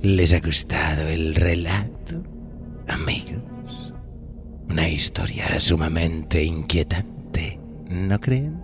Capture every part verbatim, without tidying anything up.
¿Les ha gustado el relato, amigos? Una historia sumamente inquietante, ¿no creen?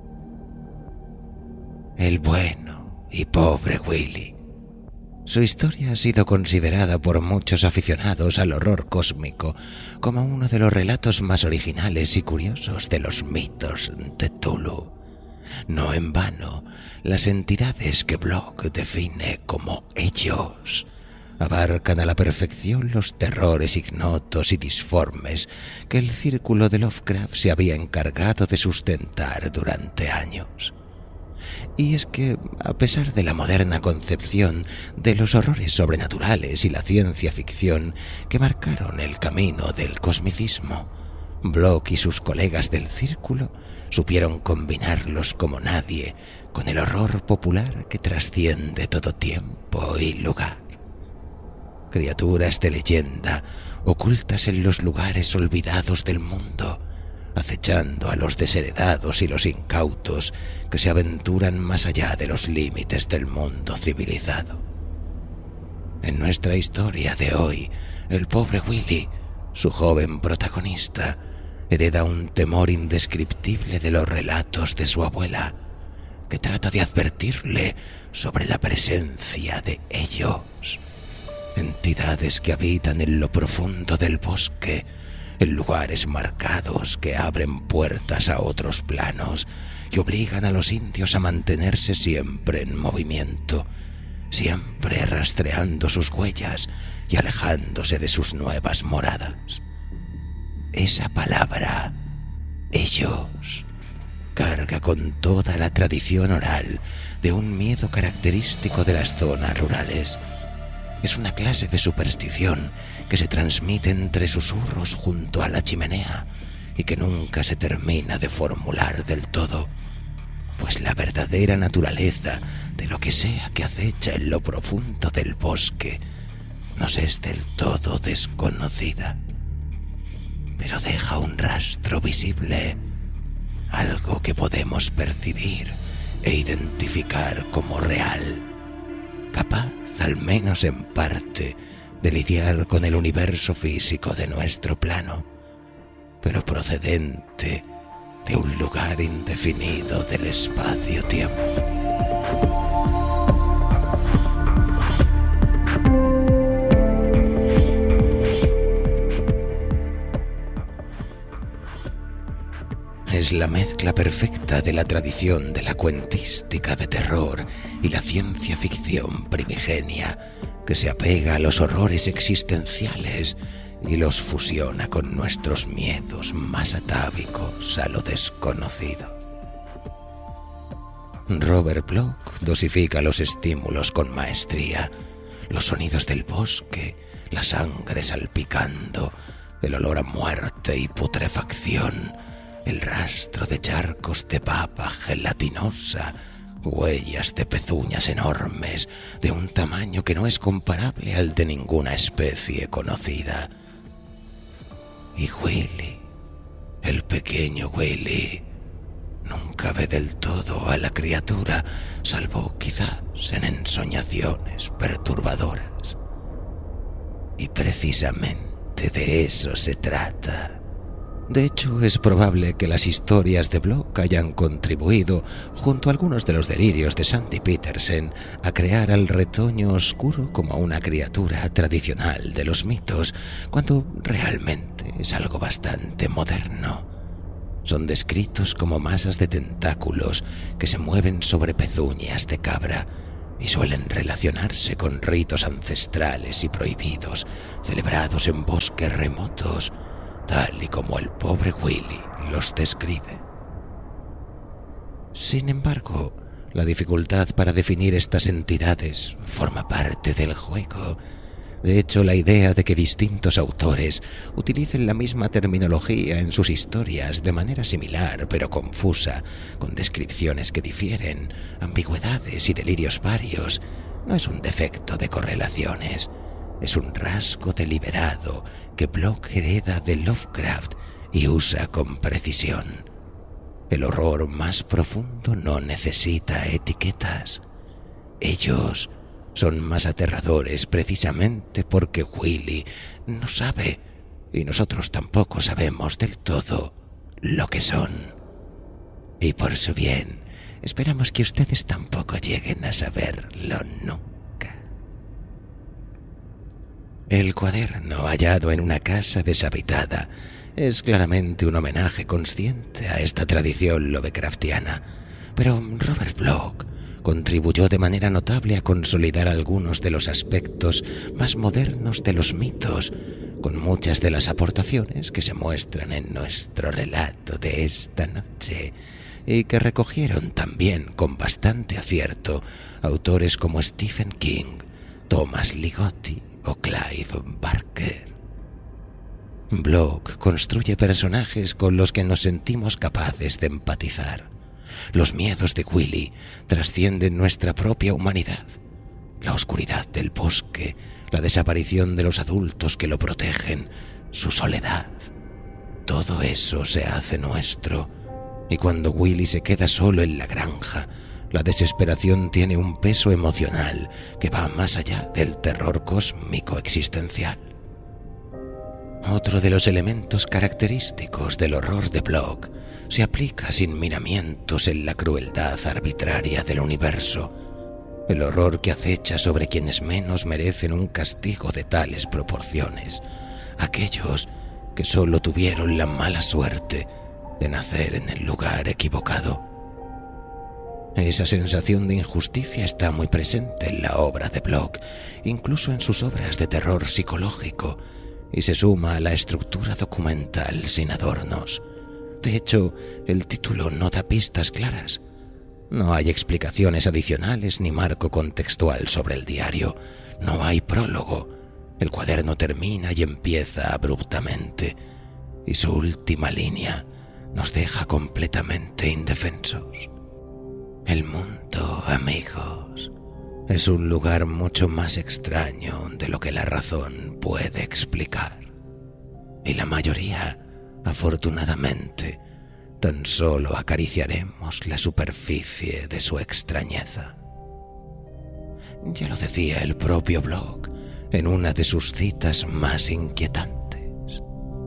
El bueno y pobre Willy. Su historia ha sido considerada por muchos aficionados al horror cósmico como uno de los relatos más originales y curiosos de los mitos de Cthulhu. No en vano, las entidades que Block define como ellos abarcan a la perfección los terrores ignotos y disformes que el círculo de Lovecraft se había encargado de sustentar durante años. Y es que, a pesar de la moderna concepción de los horrores sobrenaturales y la ciencia ficción que marcaron el camino del cosmicismo, Block y sus colegas del círculo supieron combinarlos como nadie con el horror popular que trasciende todo tiempo y lugar. Criaturas de leyenda ocultas en los lugares olvidados del mundo, acechando a los desheredados y los incautos que se aventuran más allá de los límites del mundo civilizado. En nuestra historia de hoy, el pobre Willy, su joven protagonista, hereda un temor indescriptible de los relatos de su abuela, que trata de advertirle sobre la presencia de ellos, entidades que habitan en lo profundo del bosque, en lugares marcados que abren puertas a otros planos y obligan a los indios a mantenerse siempre en movimiento, siempre rastreando sus huellas y alejándose de sus nuevas moradas. Esa palabra, ellos, carga con toda la tradición oral de un miedo característico de las zonas rurales. Es una clase de superstición que se transmite entre susurros junto a la chimenea y que nunca se termina de formular del todo, pues la verdadera naturaleza de lo que sea que acecha en lo profundo del bosque nos es del todo desconocida, pero deja un rastro visible, algo que podemos percibir e identificar como real, capaz, al menos en parte, de lidiar con el universo físico de nuestro plano, pero procedente de un lugar indefinido del espacio-tiempo. Es la mezcla perfecta de la tradición de la cuentística de terror y la ciencia ficción primigenia que se apega a los horrores existenciales y los fusiona con nuestros miedos más atávicos a lo desconocido. Robert Bloch dosifica los estímulos con maestría, los sonidos del bosque, la sangre salpicando, el olor a muerte y putrefacción, el rastro de charcos de baba gelatinosa, huellas de pezuñas enormes de un tamaño que no es comparable al de ninguna especie conocida. Y Willy, el pequeño Willy, nunca ve del todo a la criatura, salvo quizás en ensoñaciones perturbadoras. Y precisamente de eso se trata. De hecho, es probable que las historias de Bloch hayan contribuido, junto a algunos de los delirios de Sandy Petersen, a crear al retoño oscuro como una criatura tradicional de los mitos, cuando realmente es algo bastante moderno. Son descritos como masas de tentáculos que se mueven sobre pezuñas de cabra y suelen relacionarse con ritos ancestrales y prohibidos, celebrados en bosques remotos, tal y como el pobre Willy los describe. Sin embargo, la dificultad para definir estas entidades forma parte del juego. De hecho, la idea de que distintos autores utilicen la misma terminología en sus historias de manera similar pero confusa, con descripciones que difieren, ambigüedades y delirios varios, no es un defecto de correlaciones. Es un rasgo deliberado que Bloch hereda de Lovecraft y usa con precisión. El horror más profundo no necesita etiquetas. Ellos son más aterradores precisamente porque Willy no sabe, y nosotros tampoco sabemos del todo lo que son. Y por su bien, esperamos que ustedes tampoco lleguen a saberlo nunca. El cuaderno hallado en una casa deshabitada es claramente un homenaje consciente a esta tradición lovecraftiana, pero Robert Bloch contribuyó de manera notable a consolidar algunos de los aspectos más modernos de los mitos, con muchas de las aportaciones que se muestran en nuestro relato de esta noche, y que recogieron también con bastante acierto autores como Stephen King, Thomas Ligotti o Clive Barker. Bloch construye personajes con los que nos sentimos capaces de empatizar. Los miedos de Willy trascienden nuestra propia humanidad. La oscuridad del bosque, la desaparición de los adultos que lo protegen, su soledad. Todo eso se hace nuestro. Y cuando Willy se queda solo en la granja, la desesperación tiene un peso emocional que va más allá del terror cósmico existencial. Otro de los elementos característicos del horror de Bloch se aplica sin miramientos en la crueldad arbitraria del universo, el horror que acecha sobre quienes menos merecen un castigo de tales proporciones, aquellos que solo tuvieron la mala suerte de nacer en el lugar equivocado. Esa sensación de injusticia está muy presente en la obra de Bloch, incluso en sus obras de terror psicológico, y se suma a la estructura documental sin adornos. De hecho, el título no da pistas claras. No hay explicaciones adicionales ni marco contextual sobre el diario. No hay prólogo. El cuaderno termina y empieza abruptamente, y su última línea nos deja completamente indefensos. El mundo, amigos, es un lugar mucho más extraño de lo que la razón puede explicar. Y la mayoría, afortunadamente, tan solo acariciaremos la superficie de su extrañeza. Ya lo decía el propio Bloch en una de sus citas más inquietantes.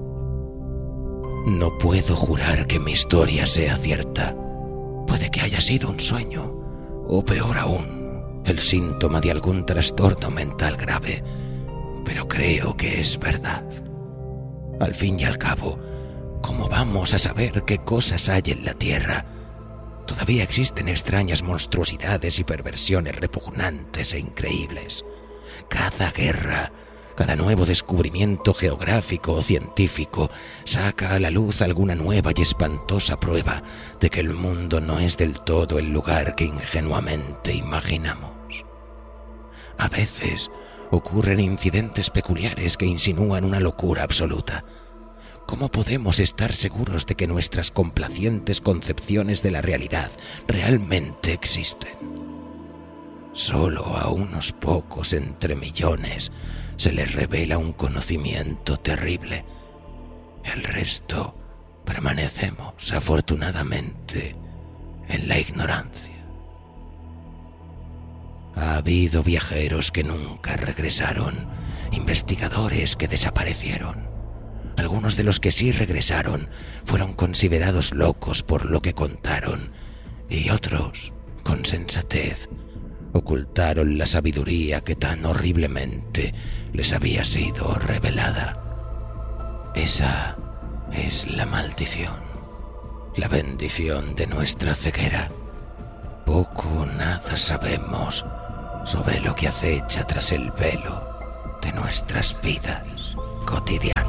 No puedo jurar que mi historia sea cierta. Puede que haya sido un sueño, o peor aún, el síntoma de algún trastorno mental grave, pero creo que es verdad. Al fin y al cabo, ¿cómo vamos a saber qué cosas hay en la Tierra? Todavía existen extrañas monstruosidades y perversiones repugnantes e increíbles. Cada guerra, cada nuevo descubrimiento geográfico o científico saca a la luz alguna nueva y espantosa prueba de que el mundo no es del todo el lugar que ingenuamente imaginamos. A veces ocurren incidentes peculiares que insinúan una locura absoluta. ¿Cómo podemos estar seguros de que nuestras complacientes concepciones de la realidad realmente existen? Solo a unos pocos entre millones se les revela un conocimiento terrible. El resto permanecemos, afortunadamente, en la ignorancia. Ha habido viajeros que nunca regresaron, investigadores que desaparecieron. Algunos de los que sí regresaron fueron considerados locos por lo que contaron, y otros, con sensatez, ocultaron la sabiduría que tan horriblemente les había sido revelada. Esa es la maldición, la bendición de nuestra ceguera. Poco o nada sabemos sobre lo que acecha tras el velo de nuestras vidas cotidianas.